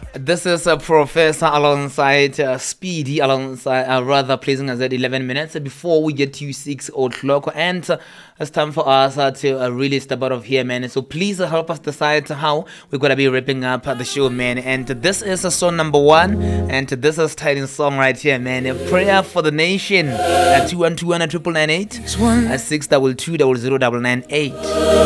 This is a Professor alongside Speedy, alongside rather placing us at 11 minutes before we get to 6 o'clock. And it's time for us to really step out of here, man. So please help us decide how we're going to be wrapping up the show, man. And this is song number 1. And this is title song right here, man. A prayer for the nation. 2121 998 622 000998.